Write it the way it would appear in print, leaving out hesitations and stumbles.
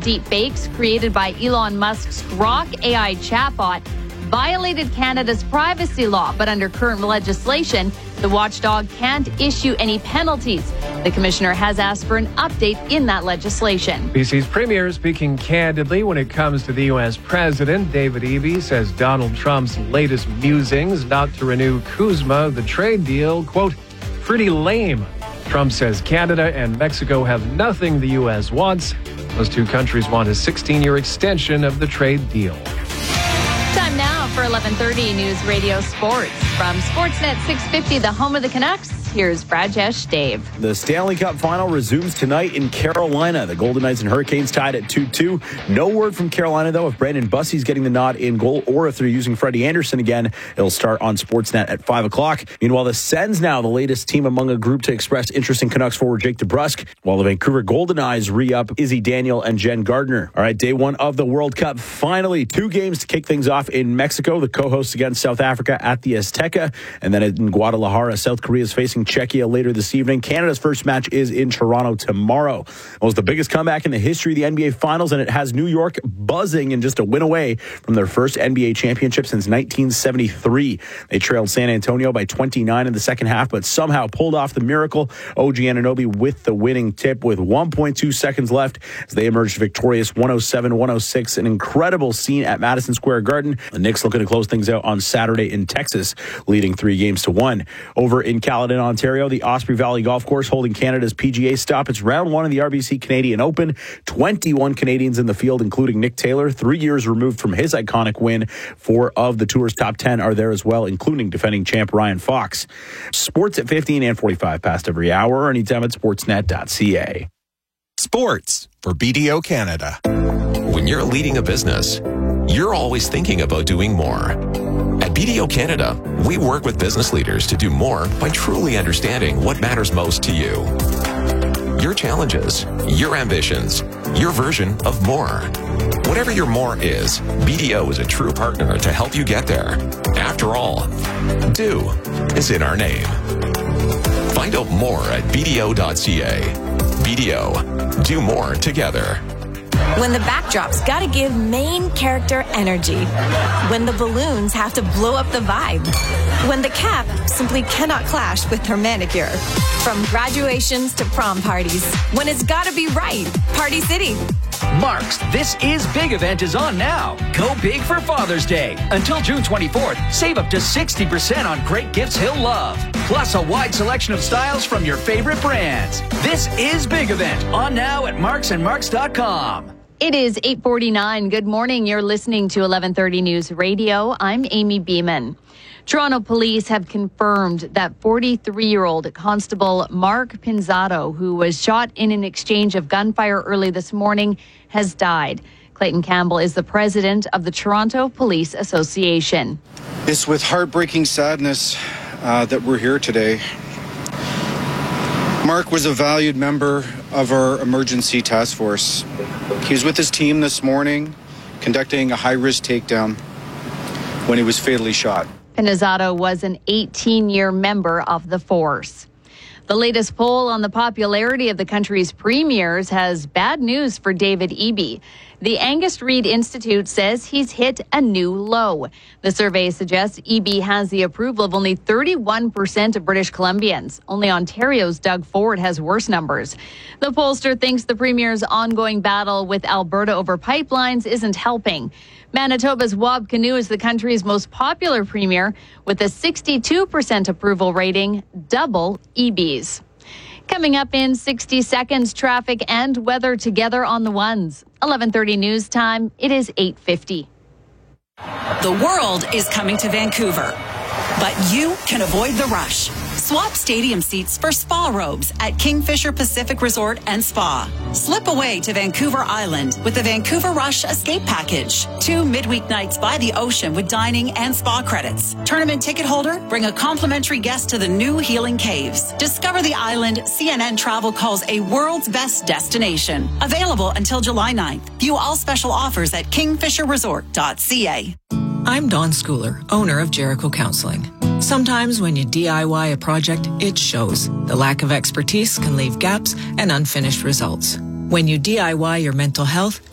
deepfakes created by Elon Musk's Grok AI chatbot violated Canada's privacy law, but under current legislation, the watchdog can't issue any penalties. The commissioner has asked for an update in that legislation. BC's premier speaking candidly when it comes to the U.S. president. David Eby says Donald Trump's latest musings not to renew CUSMA, the trade deal, quote, pretty lame. Trump says Canada and Mexico have nothing the U.S. wants. Those two countries want a 16-year extension of the trade deal. Time now for 11:30 News Radio Sports. From Sportsnet 650, the home of the Canucks, here's Brajesh Dave. The Stanley Cup final resumes tonight in Carolina. The Golden Knights and Hurricanes tied at 2-2. No word from Carolina, though, if Brandon Bussy's getting the nod in goal or if they're using Freddie Anderson again. It'll start on Sportsnet at 5 o'clock. Meanwhile, the Sens now the latest team among a group to express interest in Canucks forward Jake DeBrusk, while the Vancouver Golden Knights re-up Izzy Daniel and Jen Gardner. All right, day one of the World Cup. Finally, 2 games to kick things off in Mexico. The co-hosts against South Africa at the Azteca. And then in Guadalajara, South Korea is facing Czechia later this evening. Canada's first match is in Toronto tomorrow. It was the biggest comeback in the history of the NBA Finals, and it has New York buzzing and just a win away from their first NBA championship since 1973. They trailed San Antonio by 29 in the second half, but somehow pulled off the miracle. OG Anunoby with the winning tip with 1.2 seconds left as they emerged victorious 107-106. An incredible scene at Madison Square Garden. The Knicks looking to close things out on Saturday in Texas, leading 3-1. Over in Caledon, Ontario, the Osprey Valley Golf Course holding Canada's PGA stop. It's round 1 of the RBC Canadian Open. 21 Canadians in the field, including Nick Taylor, 3 years removed from his iconic win. 4 of the tour's top 10 are there as well, including defending champ Ryan Fox. Sports at 15 and 45 past every hour, or anytime at sportsnet.ca. Sports for BDO Canada. When you're leading a business, you're always thinking about doing more. At BDO Canada, we work with business leaders to do more by truly understanding what matters most to you. Your challenges, your ambitions, your version of more. Whatever your more is, BDO is a true partner to help you get there. After all, do is in our name. Find out more at BDO.ca. BDO, do more together. When the backdrop's gotta give main character energy. When the balloons have to blow up the vibe. When the cap simply cannot clash with her manicure. From graduations to prom parties. When it's gotta be right. Party City. Mark's This Is Big event is on now. Go big for Father's Day. Until June 24th, save up to 60% on great gifts he'll love. Plus a wide selection of styles from your favorite brands. This Is Big event on now at marksandmarks.com. It is 8:49. Good morning. You're listening to 11:30 News Radio. I'm Amy Beeman. Toronto police have confirmed that 43-year-old Constable Mark Pinzado, who was shot in an exchange of gunfire early this morning, has died. Clayton Campbell is the president of the Toronto Police Association. It's with heartbreaking sadness that we're here today. Mark was a valued member of our emergency task force. He was with his team this morning conducting a high-risk takedown when he was fatally shot. Pinzado was an 18-year member of the force. The latest poll on the popularity of the country's premiers has bad news for David Eby. The Angus Reid Institute says he's hit a new low. The survey suggests Eby has the approval of only 31% of British Columbians. Only Ontario's Doug Ford has worse numbers. The pollster thinks the premier's ongoing battle with Alberta over pipelines isn't helping. Manitoba's Wab Kinew is the country's most popular premier with a 62% approval rating, double Eby's. Coming up in 60 seconds, traffic and weather together on the ones. 11:30 news time. It is 8:50. The world is coming to Vancouver, but you can avoid the rush. Swap stadium seats for spa robes at Kingfisher Pacific Resort and Spa. Slip away to Vancouver Island with the Vancouver Rush Escape Package. 2 midweek nights by the ocean with dining and spa credits. Tournament ticket holder, bring a complimentary guest to the new Healing Caves. Discover the island CNN Travel calls a world's best destination. Available until July 9th. View all special offers at kingfisherresort.ca. I'm Dawn Schooler, owner of Jericho Counseling. Sometimes when you DIY a project, it shows. The lack of expertise can leave gaps and unfinished results. When you DIY your mental health,